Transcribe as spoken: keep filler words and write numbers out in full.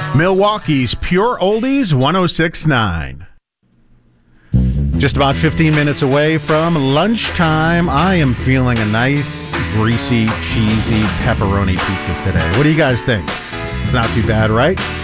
Milwaukee's Pure Oldies one oh six point nine. Just about fifteen minutes away from lunchtime. I am feeling a nice, greasy, cheesy pepperoni pizza today. What do you guys think? It's not too bad, right?